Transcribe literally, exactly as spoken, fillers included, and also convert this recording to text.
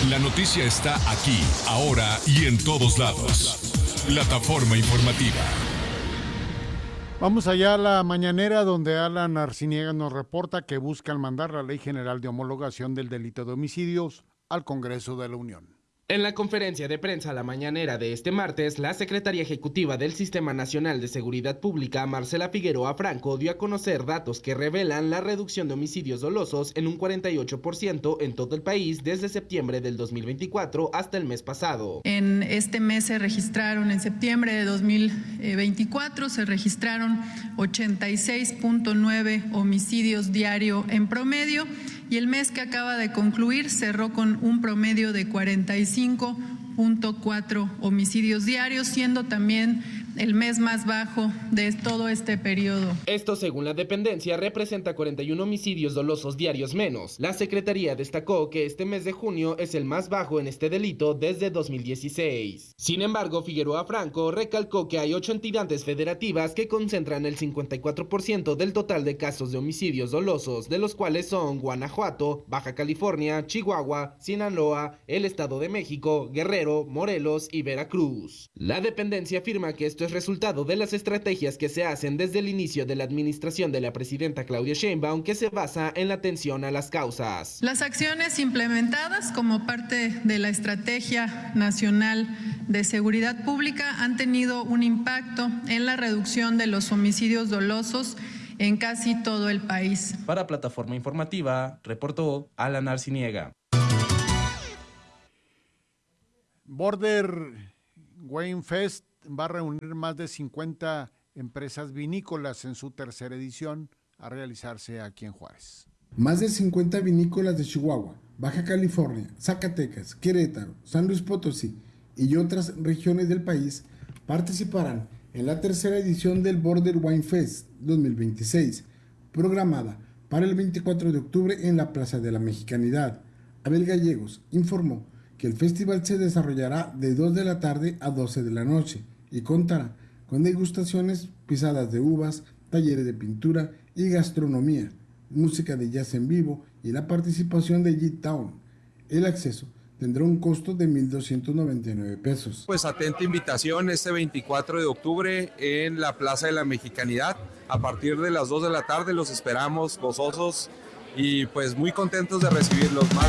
La noticia está aquí, ahora y en todos lados. Plataforma informativa. Vamos allá a la mañanera donde Alan Arciniega nos reporta que buscan mandar la Ley General de Homologación del Delito de Homicidios al Congreso de la Unión. En la conferencia de prensa la mañanera de este martes, la secretaria ejecutiva del Sistema Nacional de Seguridad Pública, Marcela Figueroa Franco, dio a conocer datos que revelan la reducción de homicidios dolosos en un cuarenta y ocho por ciento en todo el país desde septiembre del dos mil veinticuatro hasta el mes pasado. En este mes se registraron, en septiembre de dos mil veinticuatro, se registraron ochenta y seis punto nueve homicidios diario en promedio, y el mes que acaba de concluir cerró con un promedio de cuarenta y cinco punto cuatro homicidios diarios, siendo también el mes más bajo de todo este periodo. Esto, según la dependencia, representa cuarenta y uno homicidios dolosos diarios menos. La Secretaría destacó que este mes de junio es el más bajo en este delito desde dos mil dieciséis. Sin embargo, Figueroa Franco recalcó que hay ocho entidades federativas que concentran el cincuenta y cuatro por ciento del total de casos de homicidios dolosos, de los cuales son Guanajuato, Baja California, Chihuahua, Sinaloa, el Estado de México, Guerrero, Morelos y Veracruz. La dependencia afirma que esto es resultado de las estrategias que se hacen desde el inicio de la administración de la presidenta Claudia Sheinbaum, que se basa en la atención a las causas. Las acciones implementadas como parte de la Estrategia Nacional de Seguridad Pública han tenido un impacto en la reducción de los homicidios dolosos en casi todo el país. Para Plataforma Informativa, reportó Alan Arciniega. Border Wine Fest va a reunir más de cincuenta empresas vinícolas en su tercera edición, a realizarse aquí en Juárez. Más de cincuenta vinícolas de Chihuahua, Baja California, Zacatecas, Querétaro, San Luis Potosí y otras regiones del país participarán en la tercera edición del Border Wine Fest dos mil veintiséis, programada para el veinticuatro de octubre en la Plaza de la Mexicanidad. Abel Gallegos informó que el festival se desarrollará de dos de la tarde a doce de la noche y contará con degustaciones, pisadas de uvas, talleres de pintura y gastronomía, música de jazz en vivo y la participación de G-Town. El acceso tendrá un costo de mil doscientos noventa y nueve pesos. Pues atenta invitación este veinticuatro de octubre en la Plaza de la Mexicanidad. A partir de las dos de la tarde los esperamos gozosos y pues muy contentos de recibirlos. Más